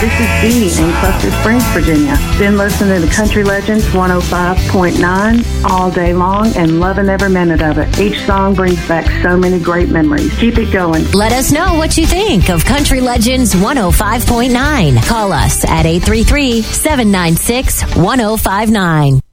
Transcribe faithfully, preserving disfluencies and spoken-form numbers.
This is Dee in Cluster Springs, Virginia. Been listening to Country Legends one oh five point nine all day long and loving every minute of it. Each song brings back so many great memories. Keep it going. Let us know what you think of Country Legends one oh five point nine. Call us at eight three three, seven nine six, one oh five nine.